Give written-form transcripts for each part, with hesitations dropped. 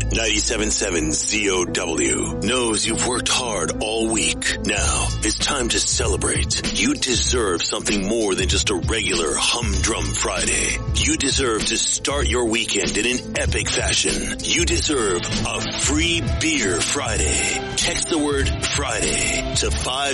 97.7 ZOW knows you've worked hard all week. Now it's time to celebrate. You deserve something more than just a regular humdrum Friday. You deserve to start your weekend in an epic fashion. You deserve a free beer Friday. Text the word Friday to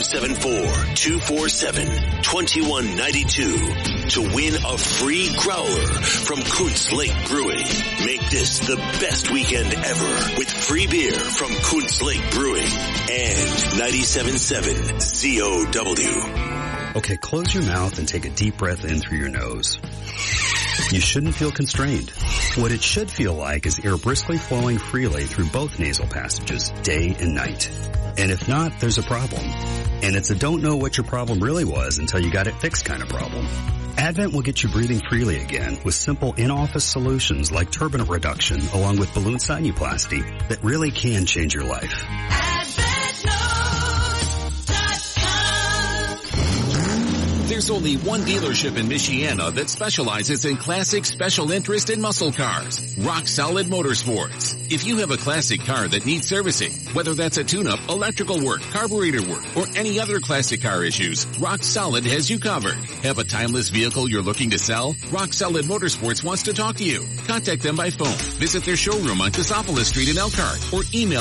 574-247-2192 to win a free growler from Kuntz Lake Brewing. Make this the best weekend ever with free beer from Kuntz Lake Brewing and 97.7 ZOW. Okay, close your mouth and take a deep breath in through your nose. You shouldn't feel constrained. What it should feel like is air briskly flowing freely through both nasal passages, day and night. And if not, there's a problem. And it's a don't know what your problem really was until you got it fixed kind of problem. Advent will get you breathing freely again with simple in-office solutions like turbinate reduction along with balloon sinuplasty that really can change your life. There's only one dealership in Michiana that specializes in classic special interest and muscle cars, Rock Solid Motorsports. If you have a classic car that needs servicing, whether that's a tune-up, electrical work, carburetor work, or any other classic car issues, Rock Solid has you covered. Have a timeless vehicle you're looking to sell? Rock Solid Motorsports wants to talk to you. Contact them by phone, visit their showroom on Cassopolis Street in Elkhart, or email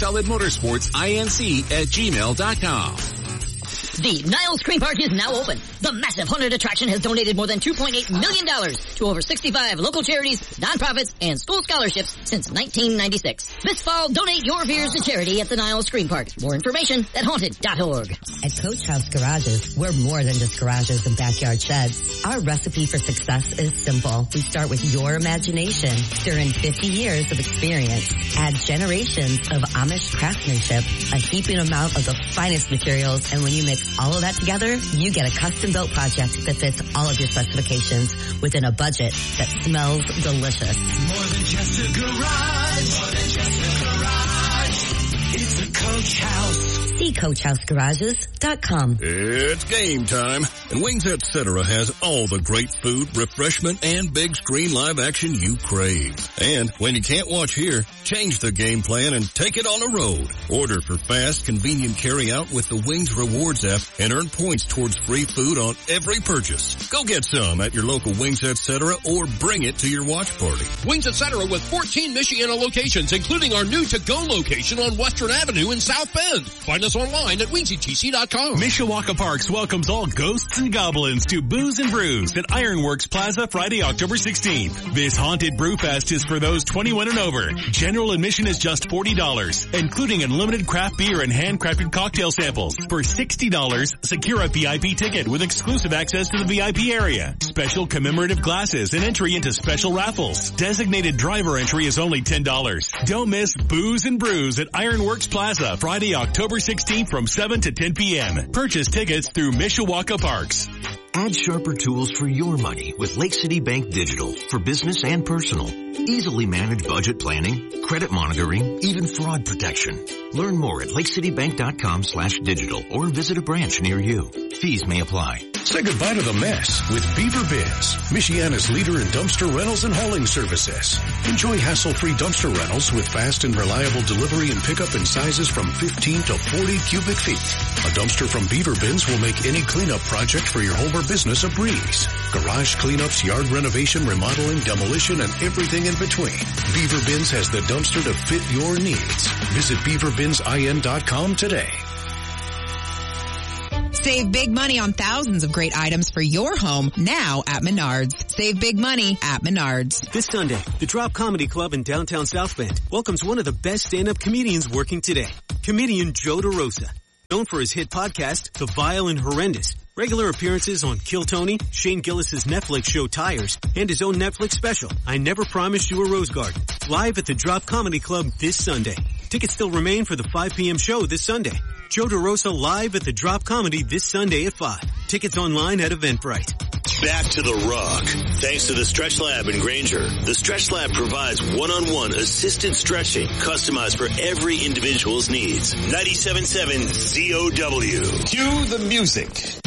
rocksolidmotorsportsinc@gmail.com. The Niles Screen Park is now open. The massive haunted attraction has donated more than $2.8 million to over 65 local charities, nonprofits, and school scholarships since 1996. This fall, donate your fears to charity at the Niles Screen Park. More information at haunted.org. At Coach House Garages, we're more than just garages and backyard sheds. Our recipe for success is simple. We start with your imagination, stir in 50 years of experience, add generations of Amish craftsmanship, a heaping amount of the finest materials, and when you mix all of that together, you get a custom-built project that fits all of your specifications within a budget that smells delicious. More than just a garage. More than just a garage. It's a Coach House. See CoachHouseGarages.com. It's game time, and Wings Etc. has all the great food, refreshment, and big screen live action you crave. And when you can't watch here, change the game plan and take it on the road. Order for fast, convenient carry-out with the Wings Rewards app and earn points towards free food on every purchase. Go get some at your local Wings Etc. or bring it to your watch party. Wings Etc. with 14 Michiana locations, including our new to-go location on Western Avenue in South Bend. Find us online at WingsyTC.com. Mishawaka Parks welcomes all ghosts and goblins to Booze and Brews at Ironworks Plaza Friday, October 16th. This haunted brewfest is for those 21 and over. General admission is just $40, including unlimited craft beer and handcrafted cocktail samples. For $60, secure a VIP ticket with exclusive access to the VIP area. Special commemorative glasses and entry into special raffles. Designated driver entry is only $10. Don't miss Booze and Brews at Ironworks Plaza Friday, October 16th from 7 to 10 p.m. Purchase tickets through Mishawaka Parks. Add sharper tools for your money with Lake City Bank Digital for business and personal. Easily manage budget planning, credit monitoring, even fraud protection. Learn more at lakecitybank.com/digital or visit a branch near you. Fees may apply. Say goodbye to the mess with Beaver Bins, Michiana's leader in dumpster rentals and hauling services. Enjoy hassle-free dumpster rentals with fast and reliable delivery and pickup in sizes from 15 to 40 cubic feet. A dumpster from Beaver Bins will make any cleanup project for your home or business a breeze. Garage cleanups, yard renovation, remodeling, demolition, and everything in between. Beaver Bins has the dumpster to fit your needs. Visit beaverbinsin.com today. Save big money on thousands of great items for your home now at Menards. Save big money at Menards. This Sunday, the Drop Comedy Club in downtown South Bend welcomes one of the best stand-up comedians working today, comedian Joe DeRosa. Known for his hit podcast, The Vile and Horrendous, regular appearances on Kill Tony, Shane Gillis's Netflix show Tires, and his own Netflix special, I Never Promised You a Rose Garden, live at the Drop Comedy Club this Sunday. Tickets still remain for the 5 p.m. show this Sunday. Joe DeRosa live at the Drop Comedy this Sunday at 5. Tickets online at Eventbrite. Back to the rock. Thanks to the Stretch Lab in Granger. The Stretch Lab provides one-on-one assisted stretching customized for every individual's needs. 97.7 ZOW. Cue the music.